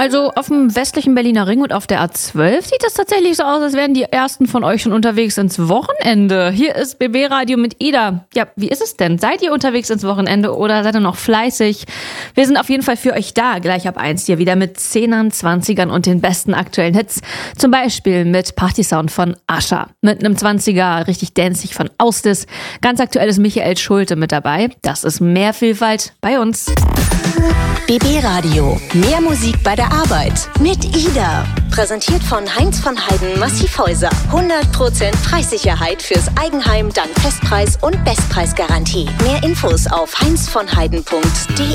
Also auf dem westlichen Berliner Ring und auf der A12 sieht es tatsächlich so aus, als wären die ersten von euch schon unterwegs ins Wochenende. Hier ist BB Radio mit Ida. Ja, wie ist es denn? Seid ihr unterwegs ins Wochenende oder seid ihr noch fleißig? Wir sind auf jeden Fall für euch da, gleich ab 1 hier wieder mit 10ern, 20ern und den besten aktuellen Hits. Zum Beispiel mit Partysound von Ascha, mit einem 20er richtig danceig von Austis. Ganz aktuell ist Michael Schulte mit dabei. Das ist mehr Vielfalt bei uns. BB Radio. Mehr Musik bei der Arbeit. Mit Ida. Präsentiert von Heinz von Heiden Massivhäuser. 100% Preissicherheit fürs Eigenheim, dank Festpreis und Bestpreisgarantie. Mehr Infos auf heinzvonheiden.de.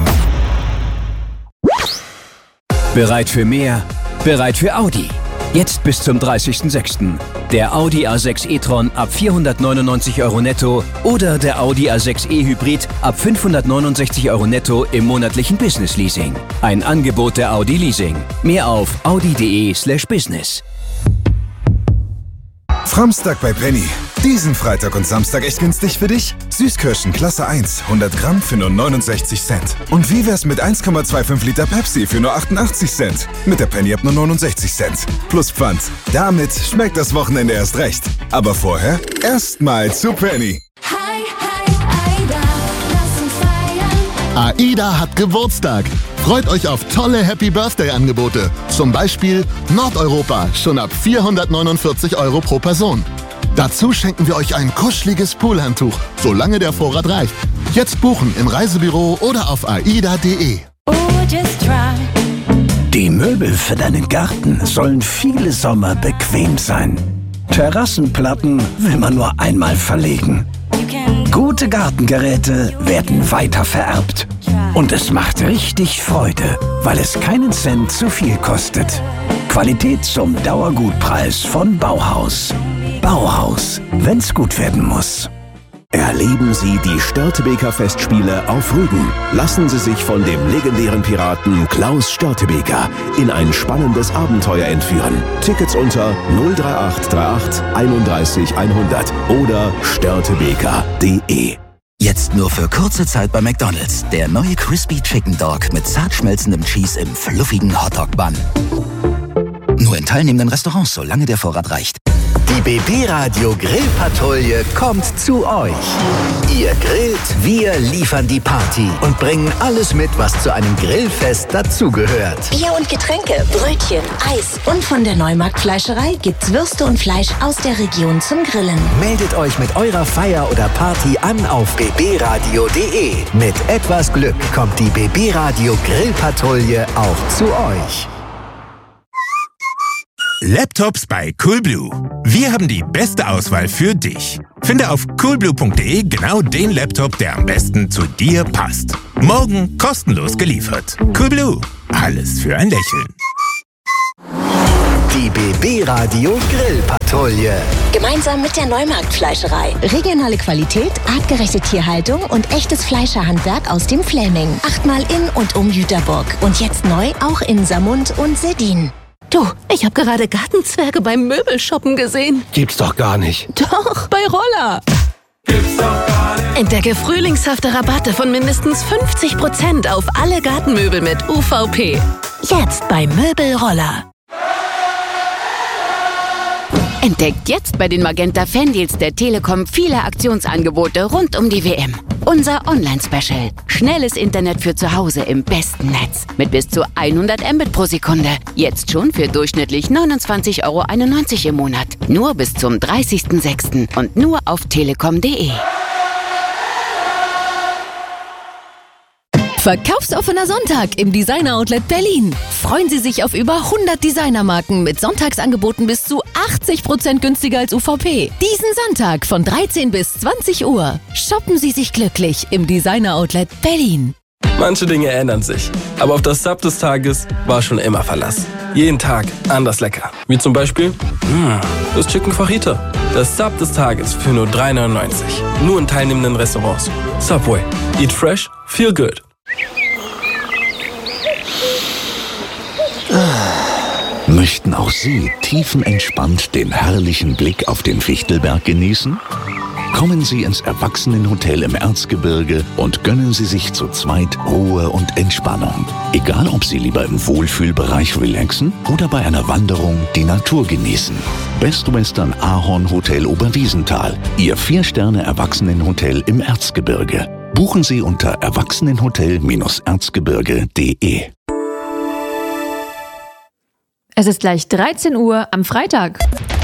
Bereit für mehr? Bereit für Audi. Jetzt bis zum 30.06. Der Audi A6 e-tron ab 499 € netto oder der Audi A6 e-Hybrid ab 569 € netto im monatlichen Business-Leasing. Ein Angebot der Audi Leasing. Mehr auf audi.de/business. Framstag bei Penny. Diesen Freitag und Samstag echt günstig für dich? Süßkirschen Klasse 1, 100 Gramm für nur 69 Cent. Und wie wär's mit 1,25 Liter Pepsi für nur 88 Cent? Mit der Penny ab nur 69 Cent. Plus Pfand. Damit schmeckt das Wochenende erst recht. Aber vorher erstmal zu Penny. AIDA, lass uns feiern. AIDA hat Geburtstag. Freut euch auf tolle Happy Birthday-Angebote. Zum Beispiel Nordeuropa, schon ab 449 € pro Person. Dazu schenken wir euch ein kuscheliges Poolhandtuch, solange der Vorrat reicht. Jetzt buchen im Reisebüro oder auf aida.de. Die Möbel für deinen Garten sollen viele Sommer bequem sein. Terrassenplatten will man nur einmal verlegen. Gute Gartengeräte werden weiter vererbt. Und es macht richtig Freude, weil es keinen Cent zu viel kostet. Qualität zum Dauergutpreis von Bauhaus. Bauhaus, wenn's gut werden muss. Erleben Sie die Störtebeker Festspiele auf Rügen. Lassen Sie sich von dem legendären Piraten Klaus Störtebeker in ein spannendes Abenteuer entführen. Tickets unter 03838 31 100 oder störtebeker.de. Jetzt nur für kurze Zeit bei McDonald's. Der neue Crispy Chicken Dog mit zart schmelzendem Cheese im fluffigen Hotdog-Bun. Nur in teilnehmenden Restaurants, solange der Vorrat reicht. Die BB Radio Grillpatrouille kommt zu euch. Ihr grillt, wir liefern die Party und bringen alles mit, was zu einem Grillfest dazugehört. Bier und Getränke, Brötchen, Eis und von der Neumarktfleischerei gibt's Würste und Fleisch aus der Region zum Grillen. Meldet euch mit eurer Feier oder Party an auf bbradio.de. Mit etwas Glück kommt die BB Radio Grillpatrouille auch zu euch. Laptops bei Coolblue. Wir haben die beste Auswahl für dich. Finde auf coolblue.de genau den Laptop, der am besten zu dir passt. Morgen kostenlos geliefert. Coolblue. Alles für ein Lächeln. Die BB Radio Grillpatrouille. Gemeinsam mit der Neumarktfleischerei. Regionale Qualität, artgerechte Tierhaltung und echtes Fleischerhandwerk aus dem Fläming. 8-mal in und um Jüterburg. Und jetzt neu auch in Samund und Seddin. Du, ich habe gerade Gartenzwerge beim Möbelshoppen gesehen. Gibt's doch gar nicht. Doch, bei Roller. Gibt's doch gar nicht. Entdecke frühlingshafte Rabatte von mindestens 50% auf alle Gartenmöbel mit UVP. Jetzt bei Möbelroller. Entdeckt jetzt bei den Magenta Fandeals der Telekom viele Aktionsangebote rund um die WM. Unser Online-Special. Schnelles Internet für zu Hause im besten Netz. Mit bis zu 100 Mbit pro Sekunde. Jetzt schon für durchschnittlich 29,91 € im Monat. Nur bis zum 30.06. und nur auf telekom.de. Verkaufsoffener Sonntag im Designer Outlet Berlin. Freuen Sie sich auf über 100 Designermarken mit Sonntagsangeboten bis zu 80% günstiger als UVP. Diesen Sonntag von 13 bis 20 Uhr. Shoppen Sie sich glücklich im Designer Outlet Berlin. Manche Dinge ändern sich, aber auf das Sub des Tages war schon immer Verlass. Jeden Tag anders lecker. Wie zum Beispiel das Chicken Fajita. Das Sub des Tages für nur 3,99 €. Nur in teilnehmenden Restaurants. Subway. Eat fresh, feel good. Möchten auch Sie tiefenentspannt den herrlichen Blick auf den Fichtelberg genießen? Kommen Sie ins Erwachsenenhotel im Erzgebirge und gönnen Sie sich zu zweit Ruhe und Entspannung. Egal, ob Sie lieber im Wohlfühlbereich relaxen oder bei einer Wanderung die Natur genießen. Best Western Ahorn Hotel Oberwiesenthal, Ihr 4-Sterne-Erwachsenenhotel im Erzgebirge. Buchen Sie unter erwachsenenhotel-erzgebirge.de. Es ist gleich 13 Uhr am Freitag.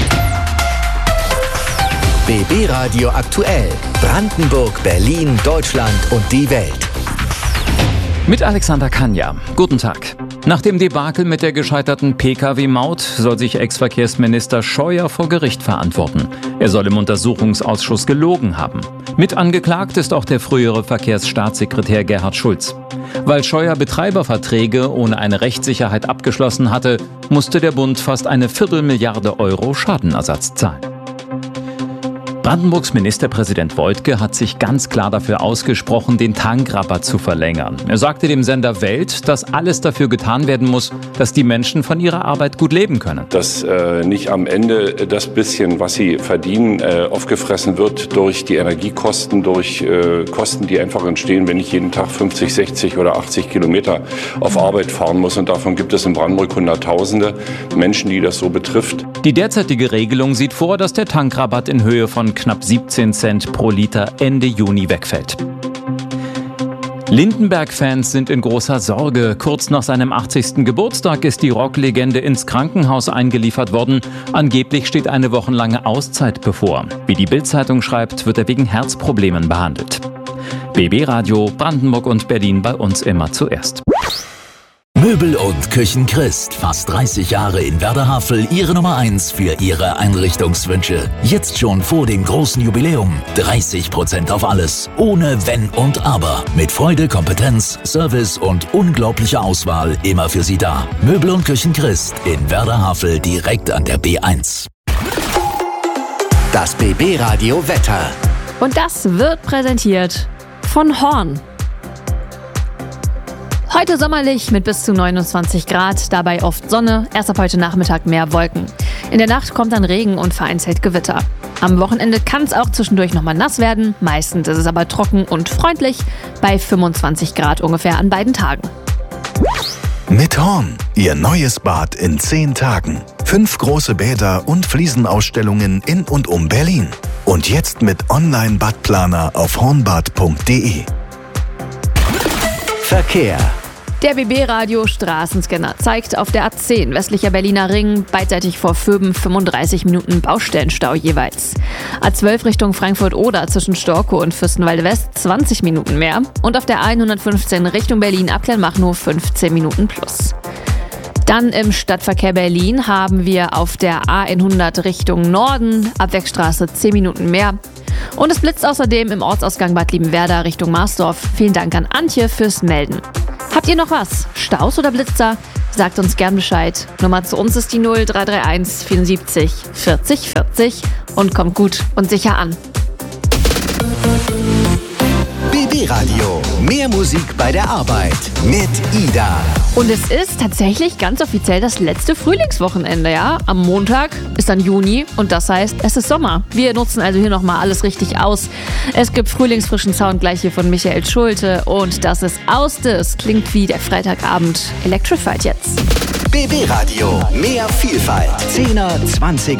BB Radio aktuell. Brandenburg, Berlin, Deutschland und die Welt. Mit Alexander Kanja. Guten Tag. Nach dem Debakel mit der gescheiterten Pkw-Maut soll sich Ex-Verkehrsminister Scheuer vor Gericht verantworten. Er soll im Untersuchungsausschuss gelogen haben. Mit angeklagt ist auch der frühere Verkehrsstaatssekretär Gerhard Schulz. Weil Scheuer Betreiberverträge ohne eine Rechtssicherheit abgeschlossen hatte, musste der Bund fast eine 250 Millionen € Schadenersatz zahlen. Brandenburgs Ministerpräsident Woidke hat sich ganz klar dafür ausgesprochen, den Tankrabatt zu verlängern. Er sagte dem Sender Welt, dass alles dafür getan werden muss, dass die Menschen von ihrer Arbeit gut leben können. Dass nicht am Ende das bisschen, was sie verdienen, aufgefressen wird durch die Energiekosten, durch Kosten, die einfach entstehen, wenn ich jeden Tag 50, 60 oder 80 Kilometer auf Arbeit fahren muss. Und davon gibt es in Brandenburg Hunderttausende Menschen, die das so betrifft. Die derzeitige Regelung sieht vor, dass der Tankrabatt in Höhe von knapp 17 Cent pro Liter Ende Juni wegfällt. Lindenberg-Fans sind in großer Sorge. Kurz nach seinem 80. Geburtstag ist die Rocklegende ins Krankenhaus eingeliefert worden. Angeblich steht eine wochenlange Auszeit bevor. Wie die Bild-Zeitung schreibt, wird er wegen Herzproblemen behandelt. BB Radio, Brandenburg und Berlin bei uns immer zuerst. Möbel und Küchen Christ. Fast 30 Jahre in Werder-Havel, Ihre Nummer 1 für Ihre Einrichtungswünsche. Jetzt schon vor dem großen Jubiläum. 30% auf alles. Ohne Wenn und Aber. Mit Freude, Kompetenz, Service und unglaublicher Auswahl immer für Sie da. Möbel und Küchen Christ in Werder-Havel direkt an der B1. Das BB Radio Wetter. Und das wird präsentiert von Horn. Heute sommerlich mit bis zu 29 Grad, dabei oft Sonne, erst ab heute Nachmittag mehr Wolken. In der Nacht kommt dann Regen und vereinzelt Gewitter. Am Wochenende kann es auch zwischendurch nochmal nass werden, meistens ist es aber trocken und freundlich, bei 25 Grad ungefähr an beiden Tagen. Mit Horn, Ihr neues Bad in 10 Tagen. 5 große Bäder und Fliesenausstellungen in und um Berlin. Und jetzt mit Online-Badplaner auf hornbad.de. Verkehr. Der BB-Radio Straßenscanner zeigt auf der A10 westlicher Berliner Ring beidseitig vor Vöben 35 Minuten Baustellenstau jeweils. A12 Richtung Frankfurt-Oder zwischen Storkow und Fürstenwalde West 20 Minuten mehr. Und auf der 115 Richtung Berlin ab Kleinmachnow 15 Minuten plus. Dann im Stadtverkehr Berlin haben wir auf der A100 Richtung Norden ab Wegstraße 10 Minuten mehr. Und es blitzt außerdem im Ortsausgang Bad Liebenwerda Richtung Marsdorf. Vielen Dank an Antje fürs Melden. Habt ihr noch was? Staus oder Blitzer? Sagt uns gern Bescheid. Nummer zu uns ist die 0331 74 40 40 und kommt gut und sicher an. BB Radio. Mehr Musik bei der Arbeit mit Ida. Und es ist tatsächlich ganz offiziell das letzte Frühlingswochenende, ja? Am Montag ist dann Juni und das heißt, es ist Sommer. Wir nutzen also hier nochmal alles richtig aus. Es gibt frühlingsfrischen Sound gleich hier von Michael Schulte und das ist Austes. Klingt wie der Freitagabend. Electrified jetzt. BB Radio. Mehr Vielfalt. 10er, 20er